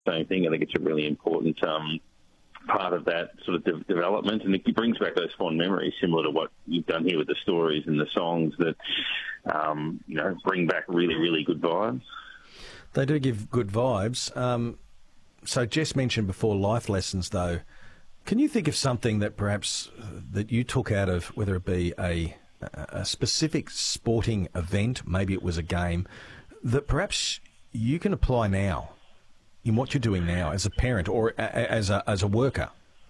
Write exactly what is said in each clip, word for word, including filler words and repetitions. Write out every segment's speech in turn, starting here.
same thing. I think it's a really important um, part of that sort of de- development, and it brings back those fond memories, similar to what you've done here with the stories and the songs that, um, you know, bring back really, really good vibes. They do give good vibes. Um, so Jess mentioned before life lessons, though. Can you think of something that perhaps uh, that you took out of, whether it be a, a specific sporting event, maybe it was a game, that perhaps you can apply now in what you're doing now as a parent or a, as a as a worker?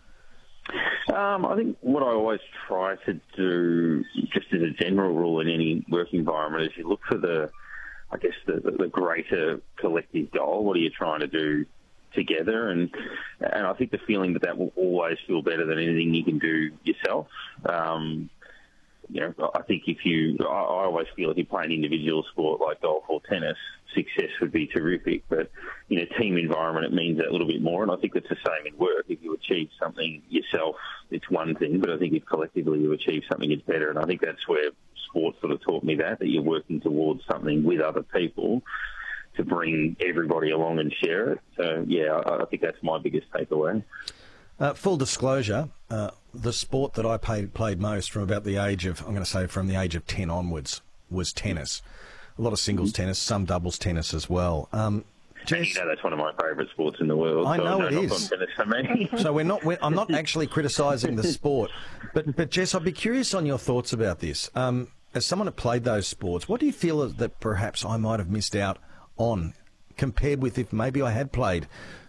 Um, I think what I always try to do, just as a general rule in any work environment, is you look for the, I guess, the, the greater collective goal. What are you trying to do together? And and I think the feeling that that will always feel better than anything you can do yourself. Um, you know, I think if you, I, I always feel if you play an individual sport like golf or tennis, success would be terrific. But in a team environment, it means that a little bit more. And I think it's the same in work. If you achieve something yourself, it's one thing. But I think if collectively you achieve something, it's better. And I think that's where sport sort of taught me that, that you're working towards something with other people to bring everybody along and share it. So, yeah, I, I think that's my biggest takeaway. Uh, full disclosure, uh, the sport that I played, played most from about the age of, I'm going to say from the age of ten onwards, was tennis. A lot of singles tennis, some doubles tennis as well. Um, Jess, you know that's one of my favourite sports in the world. I so know no it is. Tennis for me. So we're not. We're, I'm not actually criticising the sport, but but Jess, I'd be curious on your thoughts about this. Um, as someone who played those sports, what do you feel that perhaps I might have missed out on compared with if maybe I had played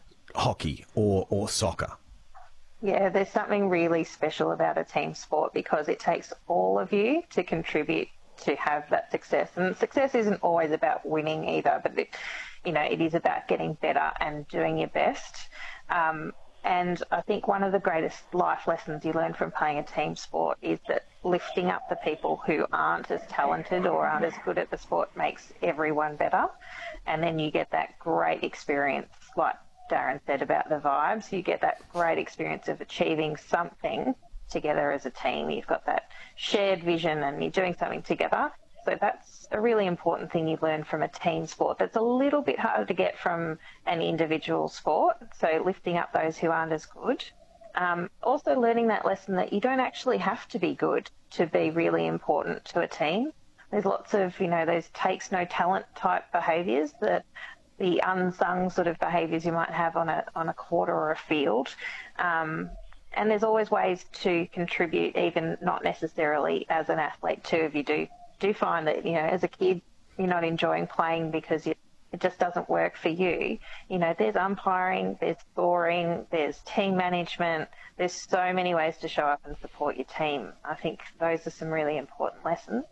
hockey or or soccer? Yeah, there's something really special about a team sport because it takes all of you to contribute to have that success. And success isn't always about winning either, but it, you know, it is about getting better and doing your best. Um, and I think one of the greatest life lessons you learn from playing a team sport is that lifting up the people who aren't as talented or aren't as good at the sport makes everyone better. And then you get that great experience, like Darren said about the vibes, you get that great experience of achieving something together as a team. You've got that shared vision and you're doing something together. So that's a really important thing you learn from a team sport that's a little bit harder to get from an individual sport. So lifting up those who aren't as good. Um, also learning that lesson that you don't actually have to be good to be really important to a team. There's lots of, you know, those takes no talent type behaviours, that the unsung sort of behaviours you might have on a on a court or a field. Um, and there's always ways to contribute, even not necessarily as an athlete too. If you do do find that, you know, as a kid you're not enjoying playing because you, it just doesn't work for you, you know, there's umpiring, there's scoring, there's team management. There's so many ways to show up and support your team. I think those are some really important lessons.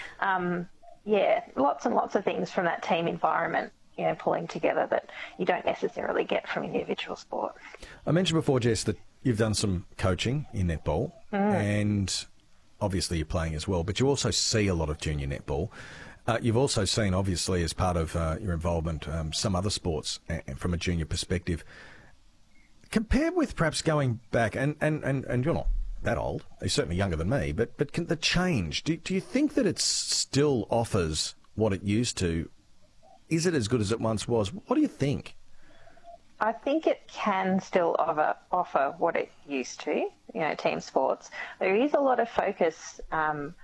Um, yeah, lots and lots of things from that team environment, you know, pulling together that you don't necessarily get from individual sport. I mentioned before, Jess, that you've done some coaching in netball mm. and obviously you're playing as well, but you also see a lot of junior netball. Uh, you've also seen, obviously, as part of uh, your involvement, um, some other sports uh, from a junior perspective. Compared with perhaps going back, and, and, and, and you're not that old, you're certainly younger than me, but, but can the change, do, do you think that it still offers what it used to? Is it as good as it once was? What do you think? I think it can still offer, offer what it used to, you know, team sports. There is a lot of focus um,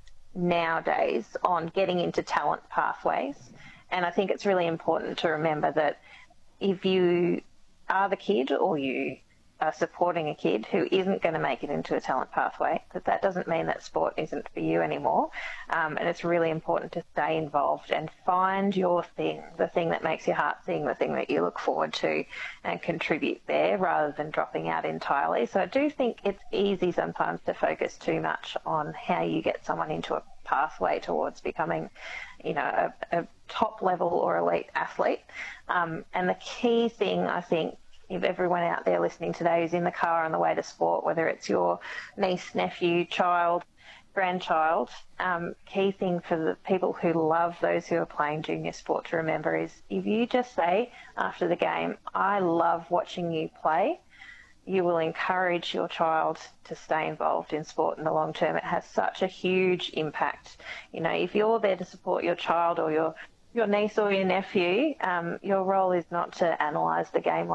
nowadays on getting into talent pathways. And I think it's really important to remember that if you are the kid or you are supporting a kid who isn't going to make it into a talent pathway, that that doesn't mean that sport isn't for you anymore. Um, and it's really important to stay involved and find your thing, the thing that makes your heart sing, the thing that you look forward to, and contribute there rather than dropping out entirely. So I do think it's easy sometimes to focus too much on how you get someone into a pathway towards becoming, you know, a, a top level or elite athlete. Um, and the key thing, I think, if everyone out there listening today who's in the car on the way to sport, whether it's your niece, nephew, child, grandchild, um, key thing for the people who love those who are playing junior sport to remember is if you just say after the game, I love watching you play, you will encourage your child to stay involved in sport in the long term. It has such a huge impact. You know, if you're there to support your child or your your niece or your nephew, um, your role is not to analyse the game